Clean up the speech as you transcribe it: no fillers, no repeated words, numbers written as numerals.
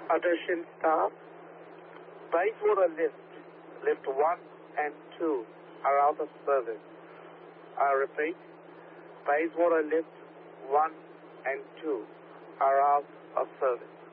Attention staff, Bayswater lift 1 and 2 are out of service. I repeat, Bayswater lift 1 and 2 are out of service.